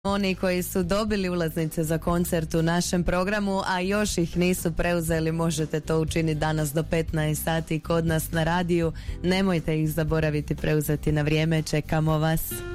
Oni koji su dobili ulaznice za koncert u našem programu, a još ih nisu preuzeli, možete to učiniti danas do 15 sati kod nas na radiju. Nemojte ih zaboraviti preuzeti na vrijeme, čekamo vas.